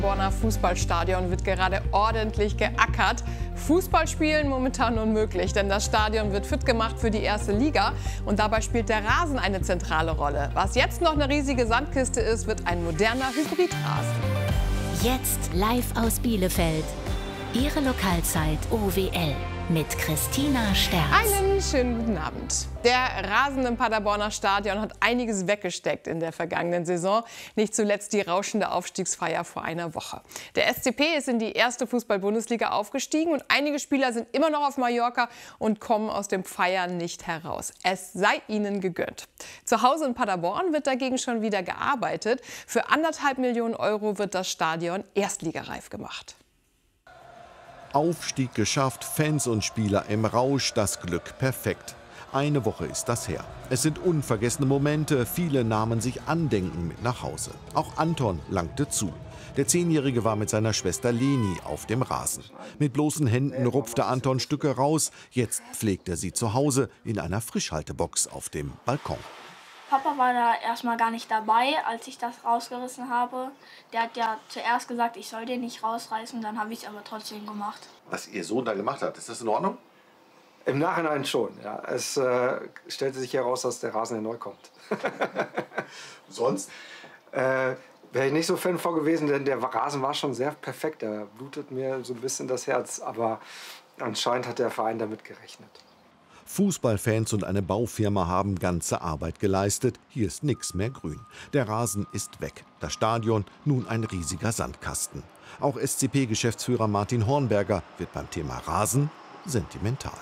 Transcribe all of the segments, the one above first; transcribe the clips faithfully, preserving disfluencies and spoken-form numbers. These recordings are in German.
Paderborner Fußballstadion wird gerade ordentlich geackert. Fußballspielen momentan unmöglich, denn das Stadion wird fit gemacht für die erste Liga. Und dabei spielt der Rasen eine zentrale Rolle. Was jetzt noch eine riesige Sandkiste ist, wird ein moderner Hybridrasen. Jetzt live aus Bielefeld. Ihre Lokalzeit O W L mit Christina Sterz. Einen schönen guten Abend. Der Rasen im Paderborner Stadion hat einiges weggesteckt in der vergangenen Saison. Nicht zuletzt die rauschende Aufstiegsfeier vor einer Woche. Der S C P ist in die erste Fußball-Bundesliga aufgestiegen und einige Spieler sind immer noch auf Mallorca und kommen aus dem Feiern nicht heraus. Es sei ihnen gegönnt. Zu Hause in Paderborn wird dagegen schon wieder gearbeitet. Für anderthalb Millionen Euro wird das Stadion erstligareif gemacht. Aufstieg geschafft, Fans und Spieler im Rausch, das Glück perfekt. Eine Woche ist das her. Es sind unvergessene Momente, viele nahmen sich Andenken mit nach Hause. Auch Anton langte zu. Der Zehnjährige war mit seiner Schwester Leni auf dem Rasen. Mit bloßen Händen rupfte Anton Stücke raus, jetzt pflegt er sie zu Hause in einer Frischhaltebox auf dem Balkon. Papa war da erstmal gar nicht dabei, als ich das rausgerissen habe. Der hat ja zuerst gesagt, ich soll den nicht rausreißen, dann habe ich es aber trotzdem gemacht. Was Ihr Sohn da gemacht hat, ist das in Ordnung? Im Nachhinein schon, ja. Es äh, stellte sich heraus, dass der Rasen ja neu kommt. Sonst? Äh, Wäre ich nicht so Fan vor gewesen, denn der Rasen war schon sehr perfekt. Er blutet mir so ein bisschen das Herz, aber anscheinend hat der Verein damit gerechnet. Fußballfans und eine Baufirma haben ganze Arbeit geleistet. Hier ist nichts mehr grün. Der Rasen ist weg. Das Stadion nun ein riesiger Sandkasten. Auch S C P-Geschäftsführer Martin Hornberger wird beim Thema Rasen sentimental.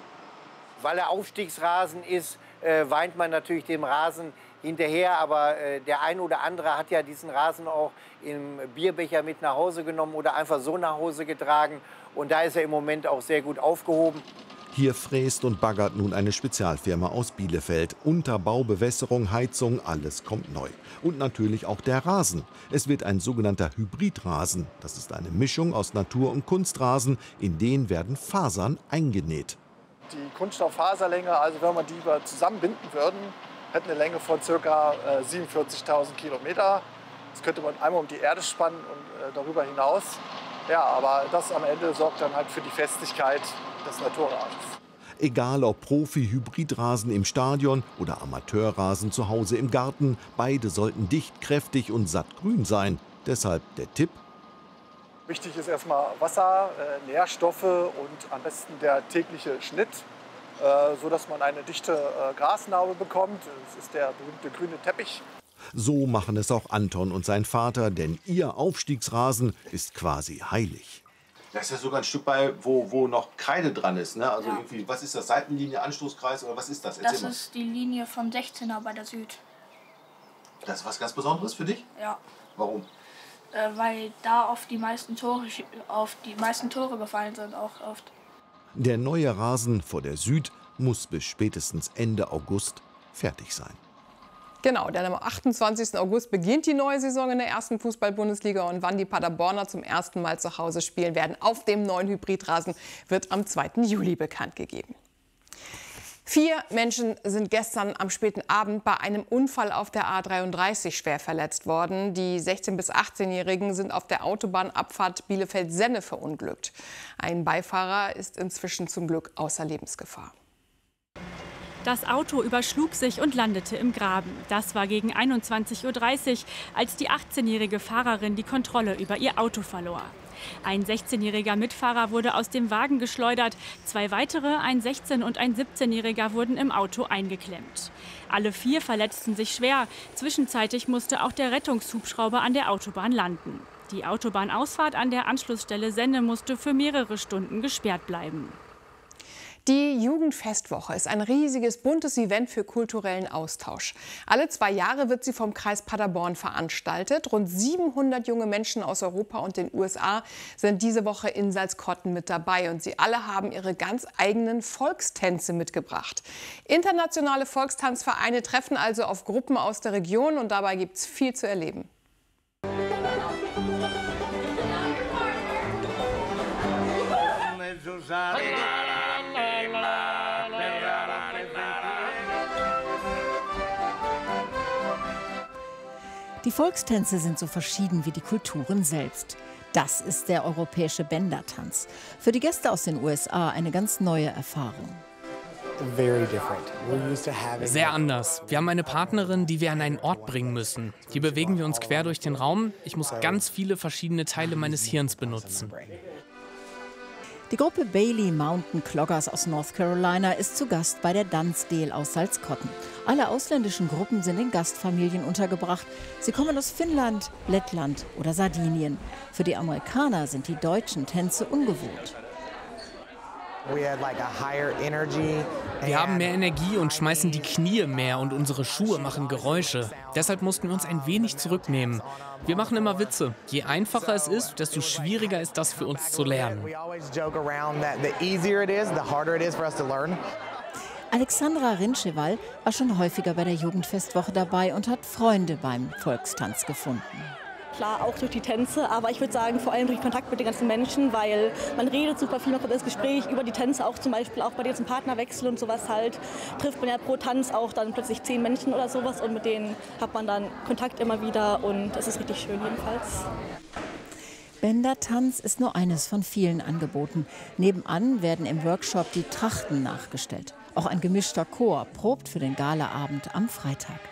Weil er Aufstiegsrasen ist, äh, weint man natürlich dem Rasen hinterher. Aber äh, der ein oder andere hat ja diesen Rasen auch im Bierbecher mit nach Hause genommen oder einfach so nach Hause getragen. Und da ist er im Moment auch sehr gut aufgehoben. Hier fräst und baggert nun eine Spezialfirma aus Bielefeld. Unterbau, Bewässerung, Heizung, alles kommt neu. Und natürlich auch der Rasen. Es wird ein sogenannter Hybridrasen. Das ist eine Mischung aus Natur- und Kunstrasen. In den werden Fasern eingenäht. Die Kunststofffaserlänge, also wenn man die zusammenbinden würden, hätte eine Länge von ca. siebenundvierzigtausend Kilometer. Das könnte man einmal um die Erde spannen und darüber hinaus. Ja, aber das am Ende sorgt dann halt für die Festigkeit des Naturrasens. Egal ob Profi-Hybridrasen im Stadion oder Amateurrasen zu Hause im Garten, beide sollten dicht, kräftig und sattgrün sein. Deshalb der Tipp: Wichtig ist erstmal Wasser, äh, Nährstoffe und am besten der tägliche Schnitt, äh, sodass man eine dichte äh, Grasnarbe bekommt. Das ist der berühmte grüne Teppich. So machen es auch Anton und sein Vater, denn ihr Aufstiegsrasen ist quasi heilig. Das ist ja sogar ein Stück bei, wo, wo noch Kreide dran ist, ne? Also ja. irgendwie, was ist das? Seitenlinie, Anstoßkreis oder was ist das? Erzähl das mal. Ist die Linie vom sechzehner bei der Süd. Das ist was ganz Besonderes für dich? Ja. Warum? Äh, weil da oft die meisten Tore, auf die meisten Tore gefallen sind, auch oft. Der neue Rasen vor der Süd muss bis spätestens Ende August fertig sein. Genau, denn am achtundzwanzigsten August beginnt die neue Saison in der ersten Fußball-Bundesliga. Und wann die Paderborner zum ersten Mal zu Hause spielen werden auf dem neuen Hybridrasen, wird am zweiten Juli bekannt gegeben. Vier Menschen sind gestern am späten Abend bei einem Unfall auf der A dreiunddreißig schwer verletzt worden. Die sechzehn- bis achtzehnjährigen sind auf der Autobahnabfahrt Bielefeld-Senne verunglückt. Ein Beifahrer ist inzwischen zum Glück außer Lebensgefahr. Das Auto überschlug sich und landete im Graben. Das war gegen einundzwanzig Uhr dreißig, als die achtzehnjährige Fahrerin die Kontrolle über ihr Auto verlor. Ein sechzehnjähriger Mitfahrer wurde aus dem Wagen geschleudert. Zwei weitere, ein sechzehn- und ein siebzehnjähriger, wurden im Auto eingeklemmt. Alle vier verletzten sich schwer. Zwischenzeitlich musste auch der Rettungshubschrauber an der Autobahn landen. Die Autobahnausfahrt an der Anschlussstelle Senne musste für mehrere Stunden gesperrt bleiben. Die Jugendfestwoche ist ein riesiges, buntes Event für kulturellen Austausch. Alle zwei Jahre wird sie vom Kreis Paderborn veranstaltet. Rund siebenhundert junge Menschen aus Europa und den U S A sind diese Woche in Salzkotten mit dabei. Und sie alle haben ihre ganz eigenen Volkstänze mitgebracht. Internationale Volkstanzvereine treffen also auf Gruppen aus der Region und dabei gibt es viel zu erleben. Die Volkstänze sind so verschieden wie die Kulturen selbst. Das ist der europäische Bändertanz. Für die Gäste aus den U S A eine ganz neue Erfahrung. Sehr anders. Wir haben eine Partnerin, die wir an einen Ort bringen müssen. Hier bewegen wir uns quer durch den Raum. Ich muss ganz viele verschiedene Teile meines Hirns benutzen. Die Gruppe Bailey Mountain Cloggers aus North Carolina ist zu Gast bei der Dunsdale aus Salzkotten. Alle ausländischen Gruppen sind in Gastfamilien untergebracht. Sie kommen aus Finnland, Lettland oder Sardinien. Für die Amerikaner sind die deutschen Tänze ungewohnt. Wir haben mehr Energie und schmeißen die Knie mehr und unsere Schuhe machen Geräusche. Deshalb mussten wir uns ein wenig zurücknehmen. Wir machen immer Witze. Je einfacher es ist, desto schwieriger ist das für uns zu lernen. Alexandra Rinschewal war schon häufiger bei der Jugendfestwoche dabei und hat Freunde beim Volkstanz gefunden. Klar, auch durch die Tänze, aber ich würde sagen, vor allem durch Kontakt mit den ganzen Menschen, weil man redet super viel, man kommt ins Gespräch über die Tänze, auch zum Beispiel auch bei diesem Partnerwechsel und sowas halt, trifft man ja pro Tanz auch dann plötzlich zehn Menschen oder sowas und mit denen hat man dann Kontakt immer wieder und es ist richtig schön jedenfalls. Bändertanz ist nur eines von vielen Angeboten. Nebenan werden im Workshop die Trachten nachgestellt. Auch ein gemischter Chor probt für den Galaabend am Freitag.